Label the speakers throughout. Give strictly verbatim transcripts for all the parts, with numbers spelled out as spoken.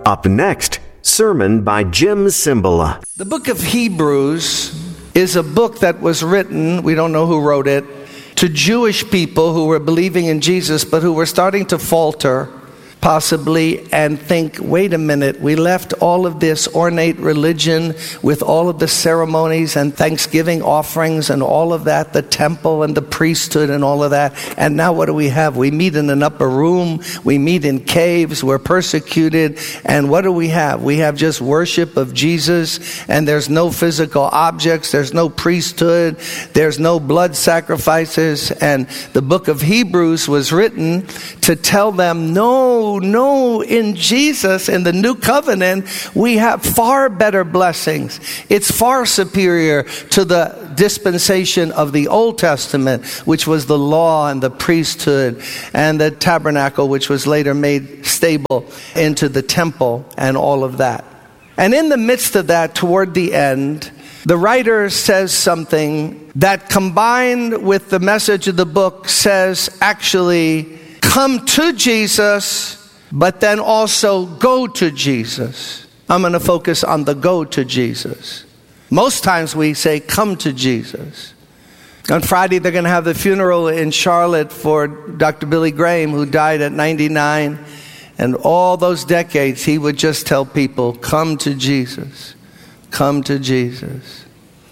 Speaker 1: Up next, sermon by Jim Cymbala.
Speaker 2: The book of Hebrews is a book that was written, we don't know who wrote it, to Jewish people who were believing in Jesus, but who were starting to falter, possibly, and think, wait a minute, we left all of this ornate religion with all of the ceremonies and thanksgiving offerings and all of that, the temple and the priesthood and all of that, and now what do we have? We meet in an upper room, we meet in caves, we're persecuted, and what do we have? We have just worship of Jesus, and there's no physical objects, there's no priesthood, there's no blood sacrifices, and the book of Hebrews was written to tell them, no, no, in Jesus, in the new covenant, we have far better blessings. It's far superior to the dispensation of the Old Testament, which was the law and the priesthood and the tabernacle, which was later made stable into the temple and all of that. And in the midst of that, toward the end, the writer says something that, combined with the message of the book, says actually, come to Jesus, but then also go to Jesus. I'm going to focus on the go to Jesus. Most times we say, come to Jesus. On Friday, they're going to have the funeral in Charlotte for Doctor Billy Graham, who died at ninety-nine. And all those decades, he would just tell people, come to Jesus. Come to Jesus.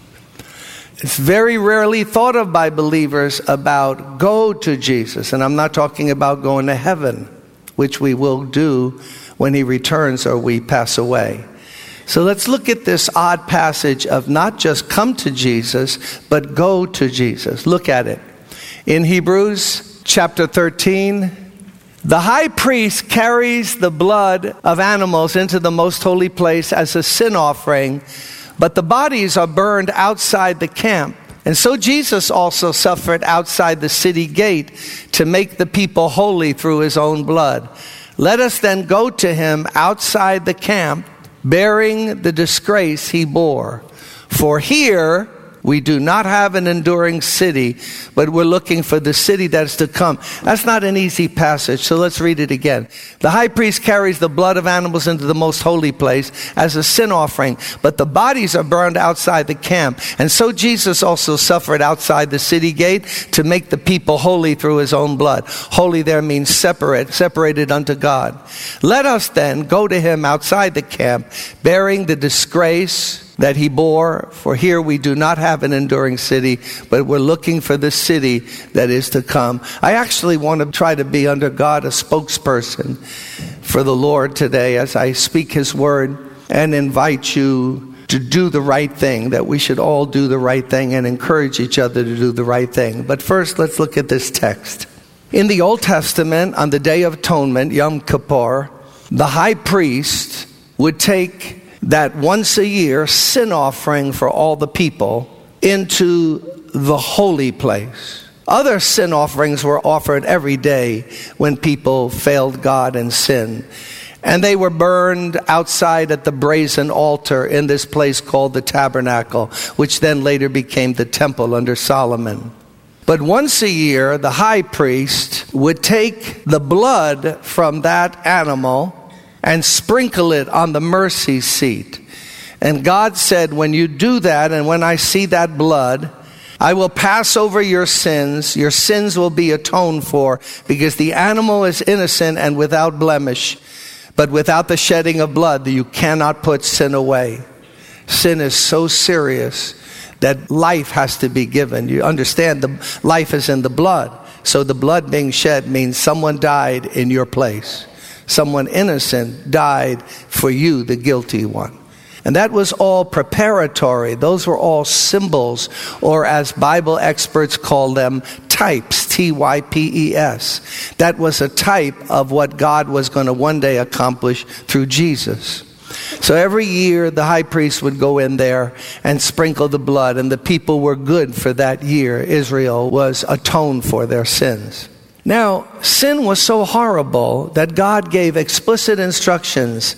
Speaker 2: It's very rarely thought of by believers about go to Jesus. And I'm not talking about going to heaven, which we will do when he returns or we pass away. So let's look at this odd passage of not just come to Jesus, but go to Jesus. Look at it. In Hebrews chapter thirteen, the high priest carries the blood of animals into the most holy place as a sin offering, but the bodies are burned outside the camp. And so Jesus also suffered outside the city gate to make the people holy through his own blood. Let us then go to him outside the camp, bearing the disgrace he bore. For here we do not have an enduring city, but we're looking for the city that's to come. That's not an easy passage, so let's read it again. The high priest carries the blood of animals into the most holy place as a sin offering, but the bodies are burned outside the camp. And so Jesus also suffered outside the city gate to make the people holy through his own blood. Holy there means separate, separated unto God. Let us then go to him outside the camp, bearing the disgrace that he bore, for here we do not have an enduring city, but we're looking for the city that is to come. I actually want to try to be under God a spokesperson for the Lord today as I speak his word and invite you to do the right thing, that we should all do the right thing and encourage each other to do the right thing. But first, let's look at this text. In the Old Testament, on the Day of Atonement, Yom Kippur, the high priest would take that once a year sin offering for all the people into the holy place. Other sin offerings were offered every day when people failed God and sinned. And they were burned outside at the brazen altar in this place called the tabernacle, which then later became the temple under Solomon. But once a year, the high priest would take the blood from that animal and sprinkle it on the mercy seat. And God said, when you do that, and when I see that blood, I will pass over your sins. Your sins will be atoned for, because the animal is innocent and without blemish. But without the shedding of blood, you cannot put sin away. Sin is so serious that life has to be given. You understand, the life is in the blood. So the blood being shed means someone died in your place. Someone innocent died for you, the guilty one. And that was all preparatory. Those were all symbols, or as Bible experts call them, types, T Y P E S. That was a type of what God was going to one day accomplish through Jesus. So every year the high priest would go in there and sprinkle the blood, and the people were good for that year. Israel was atoned for their sins. Now, sin was so horrible that God gave explicit instructions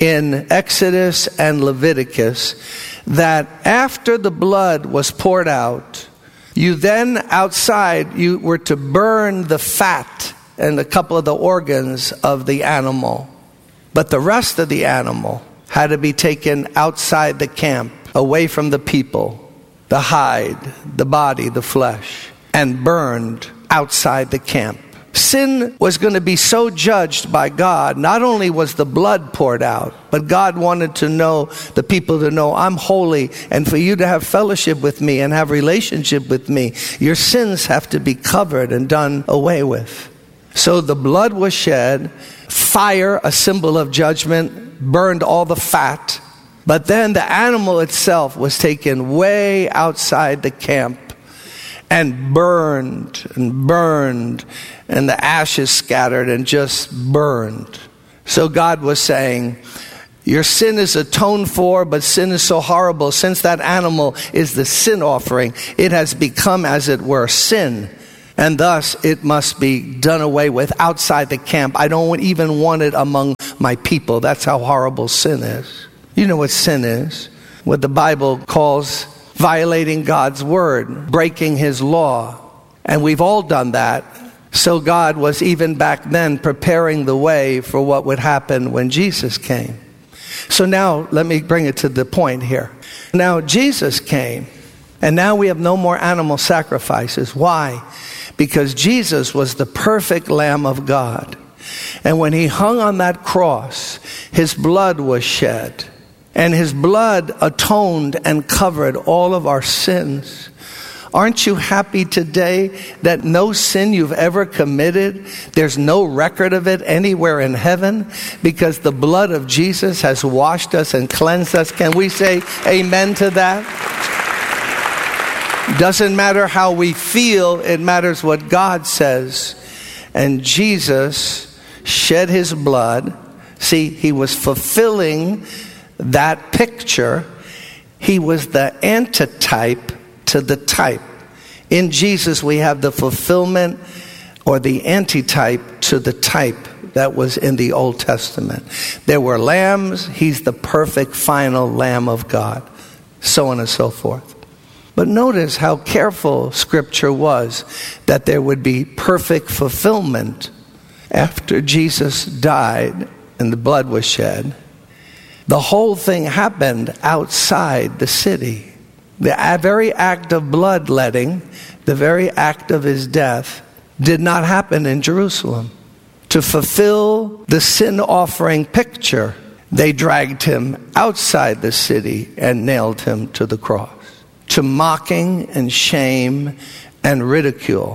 Speaker 2: in Exodus and Leviticus that after the blood was poured out, you then outside, you were to burn the fat and a couple of the organs of the animal. But the rest of the animal had to be taken outside the camp, away from the people, the hide, the body, the flesh, and burned outside the camp. Sin was going to be so judged by God. Not only was the blood poured out, but God wanted to know, the people to know, I'm holy, and for you to have fellowship with me and have relationship with me, your sins have to be covered and done away with. So the blood was shed, fire, a symbol of judgment, burned all the fat, but then the animal itself was taken way outside the camp and burned and burned, and the ashes scattered and just burned. So God was saying, your sin is atoned for, but sin is so horrible. Since that animal is the sin offering, it has become, as it were, sin. And thus it must be done away with outside the camp. I don't even want it among my people. That's how horrible sin is. You know what sin is? What the Bible calls violating God's word, breaking his law. And we've all done that. So God was even back then preparing the way for what would happen when Jesus came. So now let me bring it to the point here. Now Jesus came, and now we have no more animal sacrifices. Why? Because Jesus was the perfect Lamb of God. And when he hung on that cross, his blood was shed. And his blood atoned and covered all of our sins. Aren't you happy today that no sin you've ever committed, there's no record of it anywhere in heaven, because the blood of Jesus has washed us and cleansed us? Can we say amen to that? Doesn't matter how we feel, it matters what God says. And Jesus shed his blood. See, he was fulfilling that picture. He was the antitype to the type. In Jesus, we have the fulfillment or the antitype to the type that was in the Old Testament. There were lambs. He's the perfect final Lamb of God. So on and so forth. But notice how careful Scripture was that there would be perfect fulfillment after Jesus died and the blood was shed. The whole thing happened outside the city. The very act of bloodletting, the very act of his death, did not happen in Jerusalem. To fulfill the sin offering picture, they dragged him outside the city and nailed him to the cross, to mocking and shame and ridicule.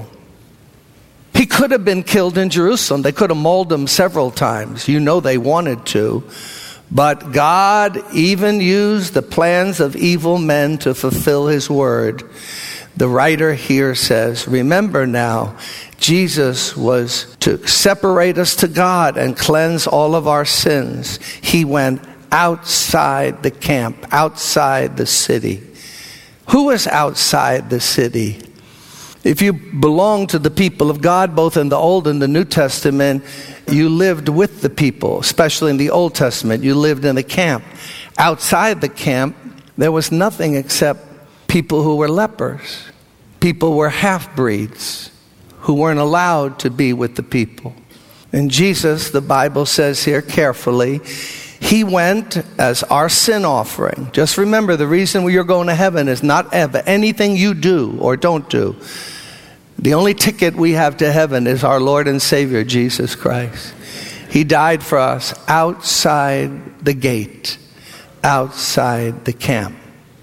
Speaker 2: He could have been killed in Jerusalem. They could have mauled him several times. You know they wanted to. But God even used the plans of evil men to fulfill his word. The writer here says, remember now, Jesus was to separate us to God and cleanse all of our sins. He went outside the camp, outside the city. Who was outside the city? If you belong to the people of God, both in the Old and the New Testament, you lived with the people, especially in the Old Testament. You lived in a camp. Outside the camp, there was nothing except people who were lepers. People were half-breeds who weren't allowed to be with the people. And Jesus, the Bible says here carefully, he went as our sin offering. Just remember, the reason you're going to heaven is not ever anything you do or don't do. The only ticket we have to heaven is our Lord and Savior, Jesus Christ. He died for us outside the gate, outside the camp.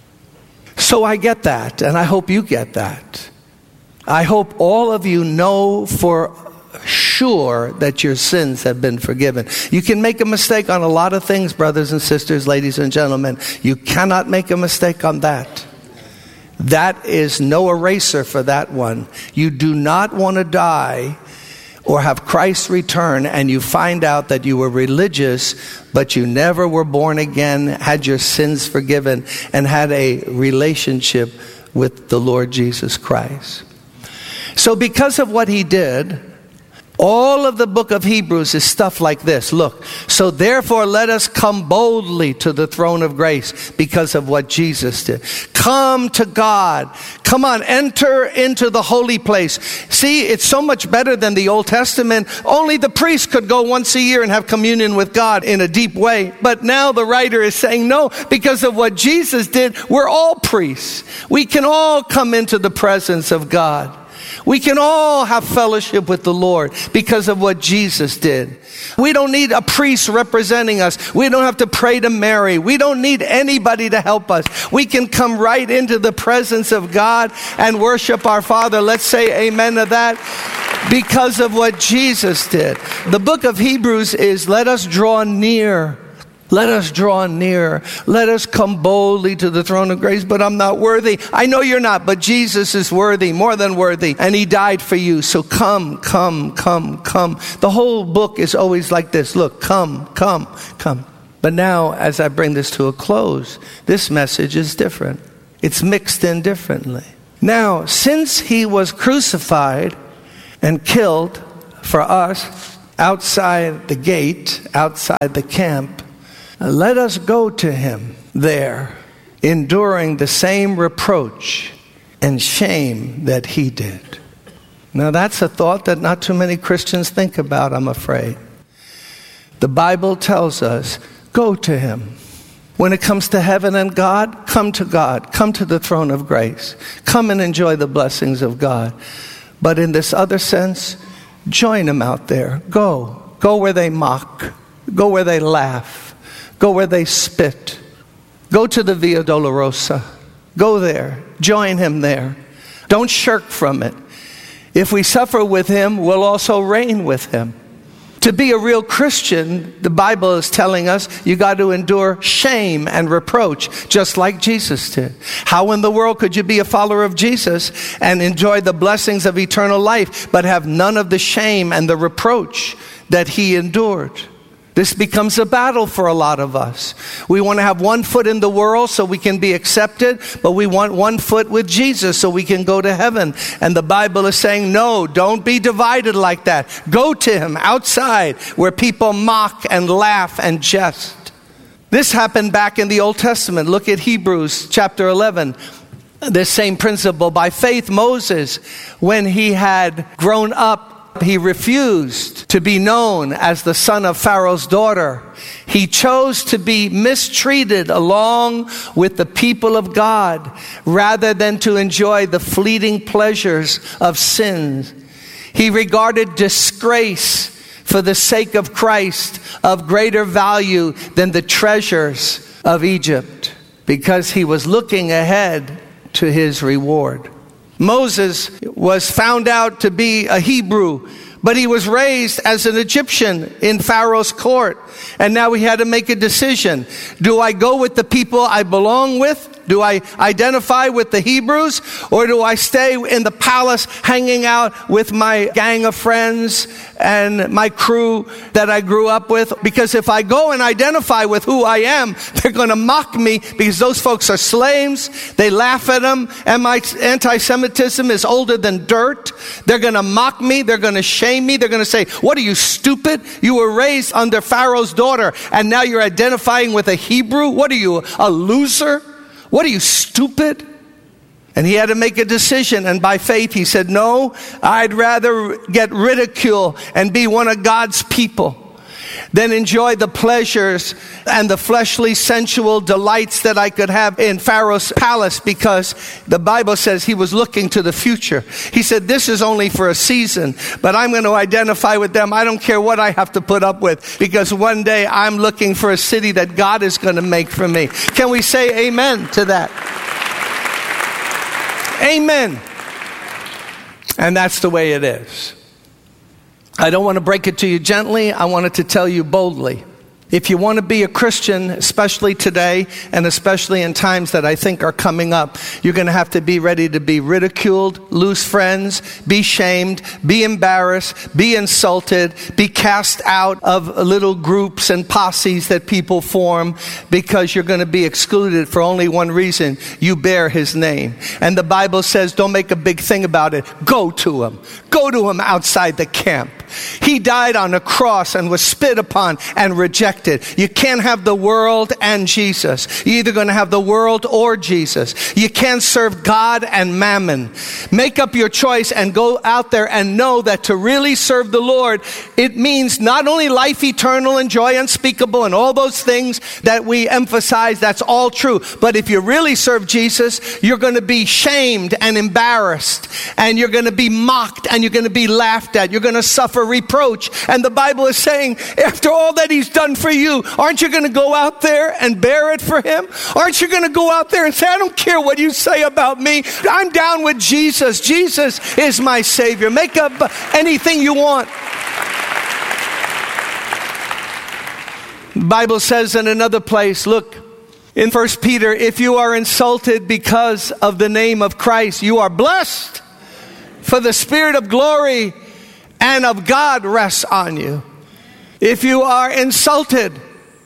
Speaker 2: So I get that, and I hope you get that. I hope all of you know for sure that your sins have been forgiven. You can make a mistake on a lot of things, brothers and sisters, ladies and gentlemen. You cannot make a mistake on that. That is no eraser for that one. You do not want to die or have Christ return and you find out that you were religious, but you never were born again, had your sins forgiven, and had a relationship with the Lord Jesus Christ. So because of what he did, All of the book of Hebrews is stuff like this. Look, so therefore let us come boldly to the throne of grace because of what Jesus did. Come to God. Come on, enter into the holy place. See, it's so much better than the Old Testament. Only the priest could go once a year and have communion with God in a deep way. But now the writer is saying, no, because of what Jesus did, we're all priests. We can all come into the presence of God. We can all have fellowship with the Lord because of what Jesus did. We don't need a priest representing us. We don't have to pray to Mary. We don't need anybody to help us. We can come right into the presence of God and worship our Father. Let's say amen to that because of what Jesus did. The book of Hebrews is let us draw near. Let us draw near. Let us come boldly to the throne of grace. But I'm not worthy. I know you're not, but Jesus is worthy, more than worthy. And he died for you. So come, come, come, come. The whole book is always like this. Look, come, come, come. But now, as I bring this to a close, this message is different. It's mixed in differently. Now, since he was crucified and killed for us outside the gate, outside the camp, let us go to him there, enduring the same reproach and shame that he did. Now that's a thought that not too many Christians think about, I'm afraid. The Bible tells us, go to him. When it comes to heaven and God, come to God. Come to the throne of grace. Come and enjoy the blessings of God. But in this other sense, join him out there. Go. Go where they mock. Go where they laugh. Go where they spit. Go to the Via Dolorosa. Go there. Join him there. Don't shirk from it. If we suffer with him, we'll also reign with him. To be a real Christian, the Bible is telling us you got to endure shame and reproach, just like Jesus did. How in the world could you be a follower of Jesus and enjoy the blessings of eternal life, but have none of the shame and the reproach that he endured? This becomes a battle for a lot of us. We want to have one foot in the world so we can be accepted, but we want one foot with Jesus so we can go to heaven. And the Bible is saying, no, don't be divided like that. Go to him outside where people mock and laugh and jest. This happened back in the Old Testament. Look at Hebrews chapter eleven. This same principle. By faith, Moses, when he had grown up, he refused to be known as the son of Pharaoh's daughter. He chose to be mistreated along with the people of God rather than to enjoy the fleeting pleasures of sin. He regarded disgrace for the sake of Christ of greater value than the treasures of Egypt because he was looking ahead to his reward. Moses was found out to be a Hebrew, but he was raised as an Egyptian in Pharaoh's court. And now he had to make a decision. Do I go with the people I belong with? Do I identify with the Hebrews? Or do I stay in the palace hanging out with my gang of friends and my crew that I grew up with? Because if I go and identify with who I am, they're going to mock me because those folks are slaves. They laugh at them. And my anti-Semitism is older than dirt. They're going to mock me. They're going to shame me. They're going to say, what are you, stupid? You were raised under Pharaoh's daughter and now you're identifying with a Hebrew? What are you, a loser? What are you, stupid? And he had to make a decision. And by faith, he said, no, I'd rather get ridicule and be one of God's people than enjoy the pleasures and the fleshly, sensual delights that I could have in Pharaoh's palace, because the Bible says he was looking to the future. He said, this is only for a season, but I'm going to identify with them. I don't care what I have to put up with, because one day I'm looking for a city that God is going to make for me. Can we say amen to that? Amen. And that's the way it is. I don't want to break it to you gently. I wanted to tell you boldly. If you want to be a Christian, especially today, and especially in times that I think are coming up, you're going to have to be ready to be ridiculed, lose friends, be shamed, be embarrassed, be insulted, be cast out of little groups and posses that people form, because you're going to be excluded for only one reason: you bear his name. And the Bible says, don't make a big thing about it. Go to him. Go to him outside the camp. He died on a cross and was spit upon and rejected. You can't have the world and Jesus. You're either going to have the world or Jesus. You can't serve God and mammon. Make up your choice and go out there and know that to really serve the Lord, it means not only life eternal and joy unspeakable and all those things that we emphasize, that's all true. But if you really serve Jesus, you're going to be shamed and embarrassed, and you're going to be mocked, and you're going to be laughed at. You're going to suffer reproach. And the Bible is saying, after all that he's done for you, aren't you going to go out there and bear it for him? Aren't you going to go out there and say, I don't care what you say about me. I'm down with Jesus. Jesus is my Savior. Make up anything you want. The Bible says in another place, look, in First Peter, if you are insulted because of the name of Christ, you are blessed, for the Spirit of glory and of God rests on you. If you are insulted,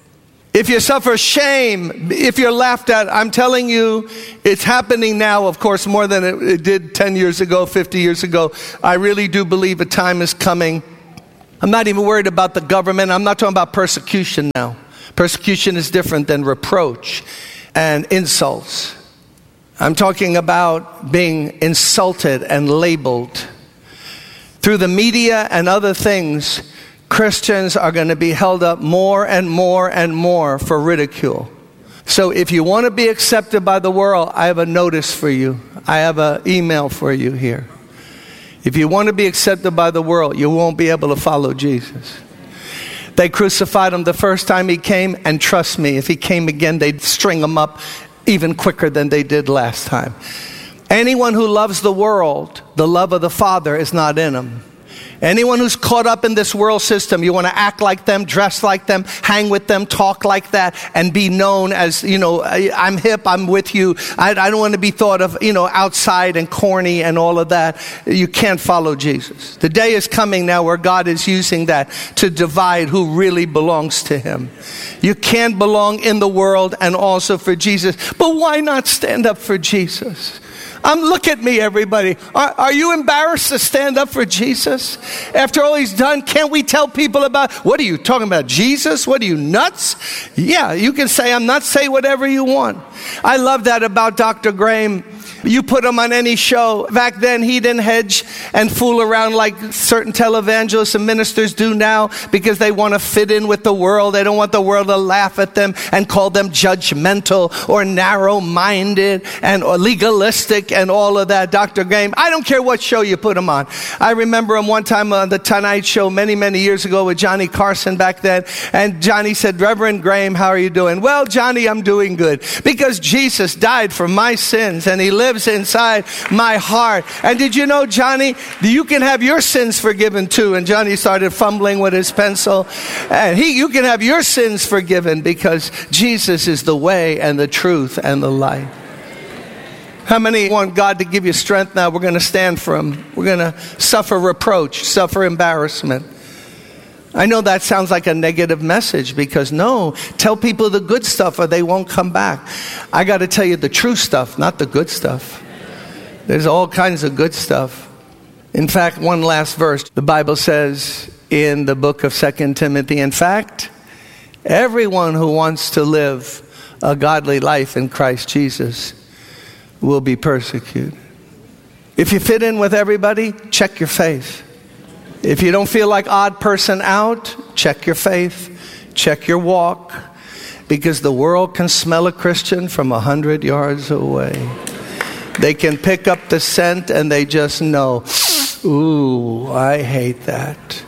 Speaker 2: if you suffer shame, if you're laughed at, I'm telling you, it's happening now, of course, more than it, it did ten years ago, fifty years ago. I really do believe a time is coming. I'm not even worried about the government. I'm not talking about persecution now. Persecution is different than reproach and insults. I'm talking about being insulted and labeled. Through the media and other things, Christians are going to be held up more and more and more for ridicule. So if you want to be accepted by the world, I have a notice for you. I have an email for you here. If you want to be accepted by the world, you won't be able to follow Jesus. They crucified him the first time he came, and trust me, if he came again, they'd string him up even quicker than they did last time. Anyone who loves the world, the love of the Father is not in him. Anyone who's caught up in this world system, you want to act like them, dress like them, hang with them, talk like that, and be known as, you know, I, I'm hip, I'm with you. I, I don't want to be thought of, you know, outside and corny and all of that. You can't follow Jesus. The day is coming now where God is using that to divide who really belongs to him. You can't belong in the world and also for Jesus. But why not stand up for Jesus? Um, look at me, everybody. Are, are you embarrassed to stand up for Jesus? After all he's done, can't we tell people about, what are you talking about, Jesus? What are you, nuts? Yeah, you can say I'm nuts, say whatever you want. I love that about Doctor Graham. You put him on any show. Back then, he didn't hedge and fool around like certain televangelists and ministers do now because they want to fit in with the world. They don't want the world to laugh at them and call them judgmental or narrow-minded and or legalistic and all of that. Doctor Graham, I don't care what show you put him on. I remember him one time on the Tonight Show many, many years ago with Johnny Carson back then. And Johnny said, Reverend Graham, how are you doing? Well, Johnny, I'm doing good because Jesus died for my sins and he lives inside my heart. And did you know, Johnny, you can have your sins forgiven too? And Johnny started fumbling with his pencil. And he, you can have your sins forgiven because Jesus is the way and the truth and the light. How many want God to give you strength now? We're going to stand for him. We're going to suffer reproach, suffer embarrassment. I know that sounds like a negative message because no, tell people the good stuff or they won't come back. I got to tell you the true stuff, not the good stuff. There's all kinds of good stuff. In fact, one last verse, the Bible says in the book of Second Timothy, in fact, everyone who wants to live a godly life in Christ Jesus will be persecuted. If you fit in with everybody, check your faith. If you don't feel like odd person out, check your faith, check your walk, because the world can smell a Christian from a hundred yards away. They can pick up the scent and they just know, ooh, I hate that.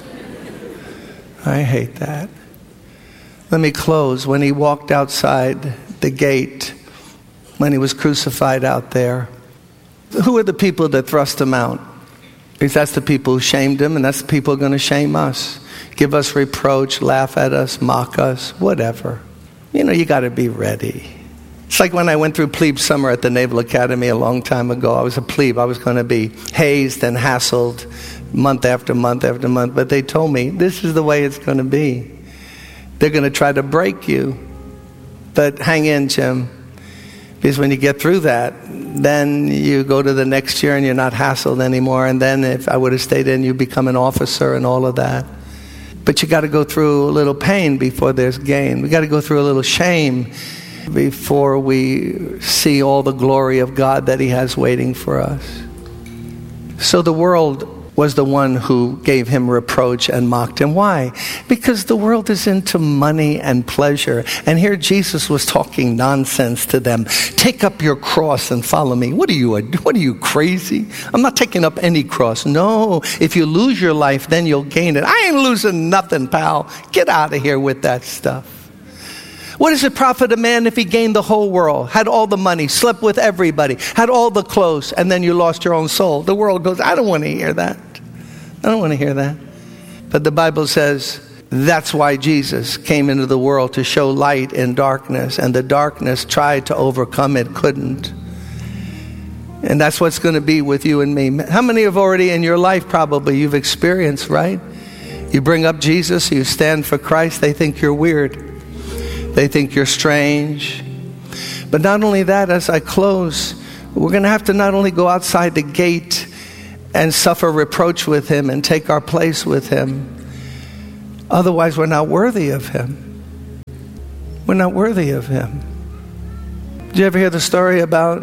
Speaker 2: I hate that. Let me close. When he walked outside the gate, when he was crucified out there, who are the people that thrust him out? Because that's the people who shamed him, and that's the people who are going to shame us. Give us reproach, laugh at us, mock us, whatever. You know, you got to be ready. It's like when I went through plebe summer at the Naval Academy a long time ago. I was a plebe. I was going to be hazed and hassled month after month after month. But they told me, this is the way it's going to be. They're going to try to break you. But hang in, Jim. Because when you get through that, then you go to the next year and you're not hassled anymore. And then if I would have stayed in, you become an officer and all of that. But you got to go through a little pain before there's gain. We got to go through a little shame before we see all the glory of God that he has waiting for us. So the world was the one who gave him reproach and mocked him. Why? Because the world is into money and pleasure. And here Jesus was talking nonsense to them. Take up your cross and follow me. What are you, what are you, crazy? I'm not taking up any cross. No, if you lose your life, then you'll gain it. I ain't losing nothing, pal. Get out of here with that stuff. What does it profit a man if he gained the whole world, had all the money, slept with everybody, had all the clothes, and then you lost your own soul? The world goes, I don't want to hear that. I don't want to hear that. But the Bible says that's why Jesus came into the world, to show light in darkness, and the darkness tried to overcome it, couldn't. And that's what's going to be with you and me. How many have already in your life probably you've experienced, right? You bring up Jesus, you stand for Christ, they think you're weird. They think you're strange. But not only that, as I close, we're going to have to not only go outside the gate and suffer reproach with him and take our place with him. Otherwise, we're not worthy of him. We're not worthy of him. Did you ever hear the story about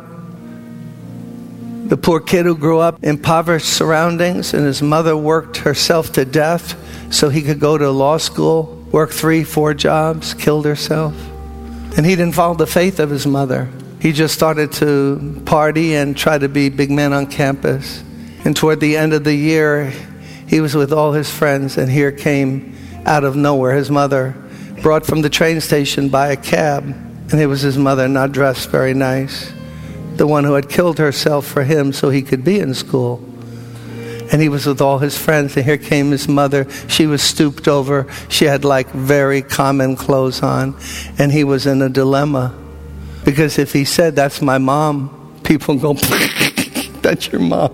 Speaker 2: the poor kid who grew up in impoverished surroundings and his mother worked herself to death so he could go to law school? Worked three, four jobs, killed herself. And he didn't follow the faith of his mother. He just started to party and try to be big man on campus. And toward the end of the year, he was with all his friends, and here came out of nowhere his mother, brought from the train station by a cab. And it was his mother, not dressed very nice, the one who had killed herself for him so he could be in school. And he was with all his friends, and here came his mother. She was stooped over. She had like very common clothes on, and he was in a dilemma. Because if he said, that's my mom, people go, that's your mom.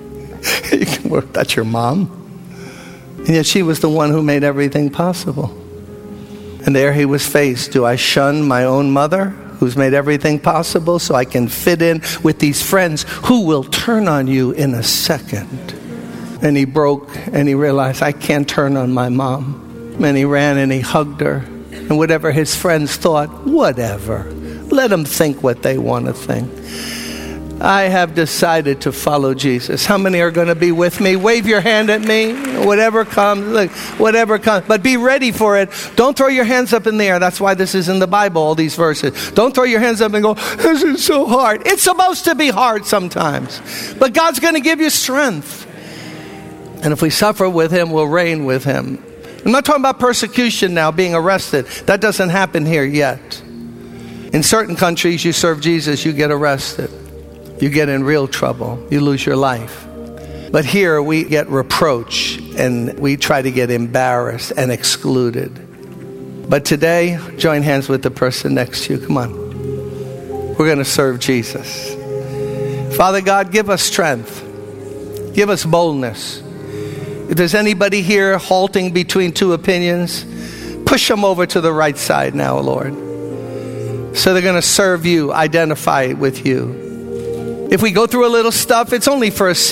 Speaker 2: That's your mom. And yet she was the one who made everything possible. And there he was faced. Do I shun my own mother, who's made everything possible, so I can fit in with these friends who will turn on you in a second? And he broke and he realized, I can't turn on my mom. And he ran and he hugged her. And whatever his friends thought, whatever. Let them think what they want to think. I have decided to follow Jesus. How many are going to be with me? Wave your hand at me. Whatever comes, look, whatever comes. But be ready for it. Don't throw your hands up in the air. That's why this is in the Bible, all these verses. Don't throw your hands up and go, this is so hard. It's supposed to be hard sometimes. But God's going to give you strength. And if we suffer with him, we'll reign with him. I'm not talking about persecution now, being arrested. That doesn't happen here yet. In certain countries, you serve Jesus, you get arrested. You get in real trouble. You lose your life. But here we get reproach and we try to get embarrassed and excluded. But today, join hands with the person next to you. Come on. We're going to serve Jesus. Father God, give us strength. Give us boldness. If there's anybody here halting between two opinions, push them over to the right side now, Lord. So they're going to serve you, identify with you. If we go through a little stuff, it's only for a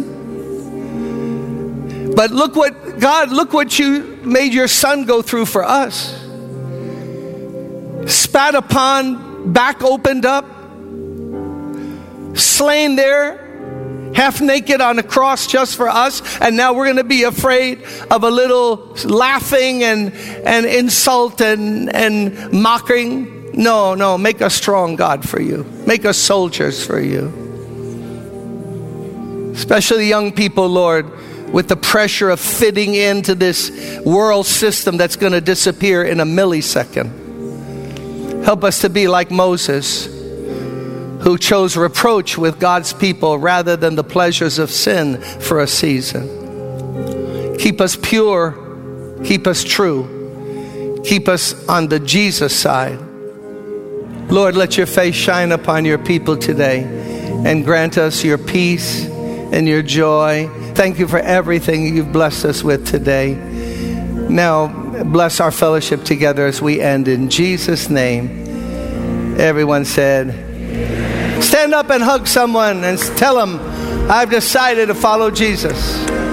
Speaker 2: season. But look what, God, look what you made your son go through for us. Spat upon, back opened up, slain there, half naked on a cross just for us, and now we're going to be afraid of a little laughing and, and insult and, and mocking. No, no, make us strong, God, for you. Make us soldiers for you. Especially young people, Lord, with the pressure of fitting into this world system that's going to disappear in a millisecond. Help us to be like Moses, who chose reproach with God's people rather than the pleasures of sin for a season. Keep us pure. Keep us true. Keep us on the Jesus side. Lord, let your face shine upon your people today and grant us your peace and your joy. Thank you for everything you've blessed us with today. Now, bless our fellowship together as we end in Jesus' name. Everyone said, Stand up and hug someone and tell them, I've decided to follow Jesus.